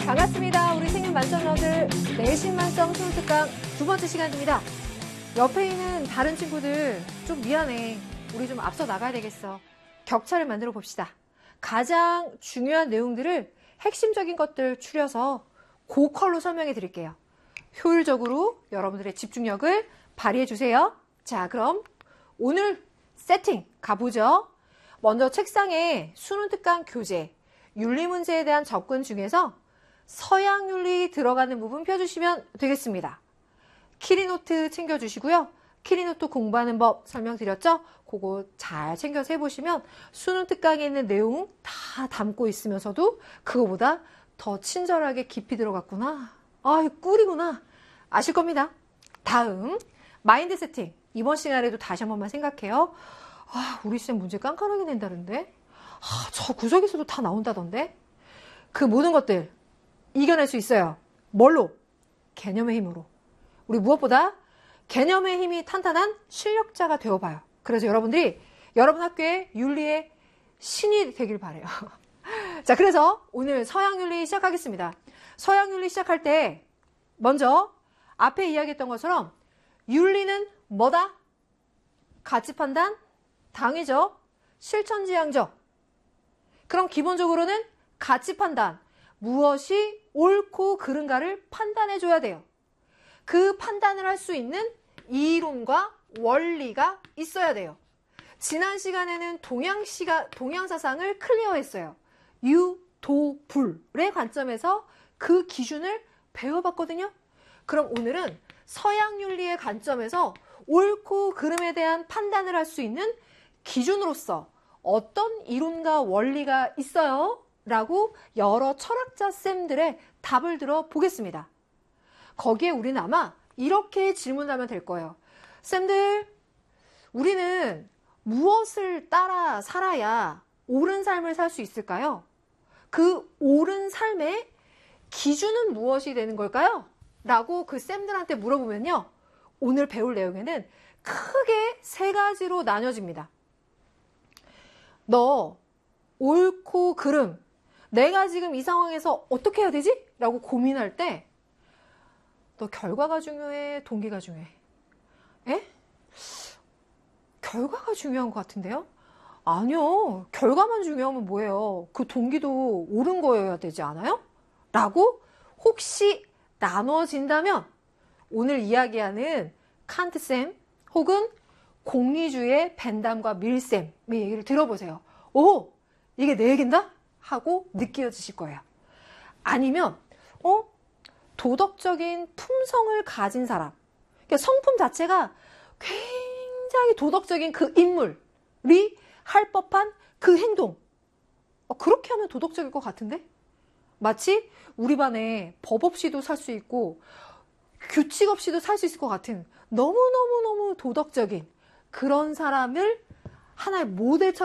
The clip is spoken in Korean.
반갑습니다. 우리 생일 만점러들 내신 만점 수능 특강 두 번째 시간입니다. 옆에 있는 다른 친구들 좀 미안해. 우리 좀 앞서 나가야 되겠어. 격차를 만들어 봅시다. 가장 중요한 내용들을 핵심적인 것들 추려서 고컬로 설명해 드릴게요. 효율적으로 여러분들의 집중력을 발휘해 주세요. 자, 그럼 오늘 세팅 가보죠. 먼저 책상에 수능 특강 교재, 윤리 문제에 대한 접근 중에서 서양 윤리 들어가는 부분 펴주시면 되겠습니다. 키리노트 챙겨주시고요. 키리노트 공부하는 법 설명드렸죠? 그거 잘 챙겨서 해보시면 수능 특강에 있는 내용 다 담고 있으면서도 그거보다 더 친절하게 깊이 들어갔구나. 아, 꿀이구나. 아실 겁니다. 다음, 마인드 세팅. 이번 시간에도 다시 한 번만 생각해요. 아, 우리 쌤 문제 깐깐하게 낸다는데? 아, 저 구석에서도 다 나온다던데? 그 모든 것들 이겨낼 수 있어요. 뭘로? 개념의 힘으로. 우리 무엇보다 개념의 힘이 탄탄한 실력자가 되어봐요. 그래서 여러분들이 여러분 학교의 윤리의 신이 되길 바라요. 자, 그래서 오늘 서양윤리 시작하겠습니다. 서양윤리 시작할 때 먼저 앞에 이야기했던 것처럼 윤리는 뭐다? 가치 판단, 당위적, 실천지향적. 그럼 기본적으로는 가치 판단, 무엇이 옳고 그른가를 판단해 줘야 돼요. 그 판단을 할 수 있는 이론과 원리가 있어야 돼요. 지난 시간에는 동양사상을 클리어했어요. 유, 도, 불의 관점에서 그 기준을 배워봤거든요. 그럼 오늘은 서양윤리의 관점에서 옳고 그름에 대한 판단을 할 수 있는 기준으로서 어떤 이론과 원리가 있어요? 라고 여러 철학자 쌤들의 답을 들어보겠습니다. 거기에 우리는 아마 이렇게 질문하면 될 거예요. 쌤들, 우리는 무엇을 따라 살아야 옳은 삶을 살 수 있을까요? 그 옳은 삶의 기준은 무엇이 되는 걸까요? 라고 그 쌤들한테 물어보면요. 오늘 배울 내용에는 크게 세 가지로 나뉘어집니다. 너 옳고 그름, 내가 지금 이 상황에서 어떻게 해야 되지? 라고 고민할 때 너 결과가 중요해? 동기가 중요해? 에? 결과가 중요한 것 같은데요? 아니요. 결과만 중요하면 뭐예요? 그 동기도 옳은 거여야 되지 않아요? 라고 혹시 나눠진다면 오늘 이야기하는 칸트쌤 혹은 공리주의 벤담과 밀쌤의 얘기를 들어보세요. 오! 이게 내 얘긴다? 하고 느껴지실 거예요. 아니면 도덕적인 품성을 가진 사람, 그러니까 성품 자체가 굉장히 도덕적인 그 인물이 할 법한 그 행동, 그렇게 하면 도덕적일 것 같은데? 마치 우리 반에 법 없이도 살 수 있고 규칙 없이도 살 수 있을 것 같은 너무너무너무 도덕적인 그런 사람을 하나의 모델처럼